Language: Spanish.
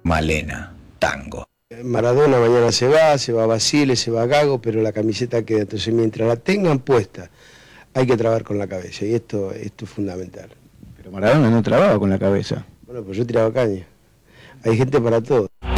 Malena, tango. Maradona mañana se va Basile, se va Gago, pero la camiseta queda. Entonces, mientras la tengan puesta, hay que trabajar con la cabeza, y esto es fundamental. Pero Maradona no trababa con la cabeza. Bueno, pues yo tiraba caña. Hay gente para todo.